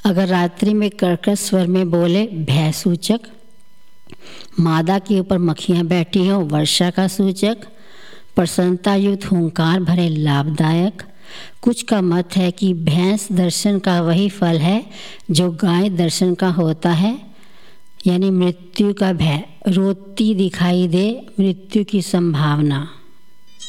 अगर रात्रि में कर्कश स्वर में बोले भय सूचक, मादा के ऊपर मक्खियाँ बैठी हों वर्षा का सूचक, प्रसन्नता युक्त हुंकार भरे लाभदायक। कुछ का मत है कि भैंस दर्शन का वही फल है जो गाय दर्शन का होता है, यानी मृत्यु का भय, रोती दिखाई दे मृत्यु की संभावना।